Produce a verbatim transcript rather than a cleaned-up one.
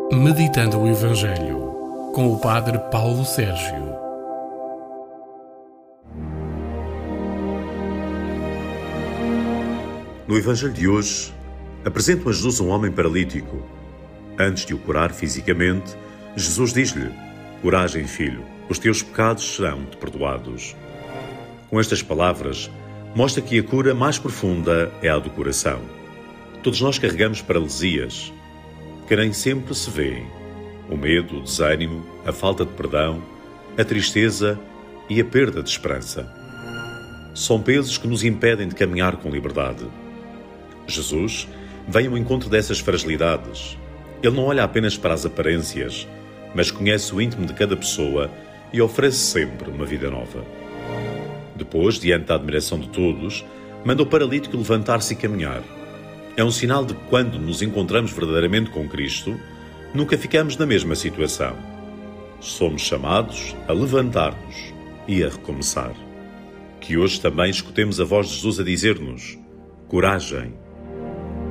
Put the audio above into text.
Meditando o Evangelho, com o Padre Paulo Sérgio. No Evangelho de hoje, apresentam a Jesus um homem paralítico. Antes de o curar fisicamente, Jesus diz-lhe: "Coragem, filho, os teus pecados serão-te perdoados." Com estas palavras, mostra que a cura mais profunda é a do coração. Todos nós carregamos paralisias, que nem sempre se vêem. O medo, o desânimo, a falta de perdão, a tristeza e a perda de esperança. São pesos que nos impedem de caminhar com liberdade. Jesus vem ao encontro dessas fragilidades. Ele não olha apenas para as aparências, mas conhece o íntimo de cada pessoa e oferece sempre uma vida nova. Depois, diante da admiração de todos, manda o paralítico levantar-se e caminhar. É um sinal de que, quando nos encontramos verdadeiramente com Cristo, nunca ficamos na mesma situação. Somos chamados a levantar-nos e a recomeçar. Que hoje também escutemos a voz de Jesus a dizer-nos: coragem,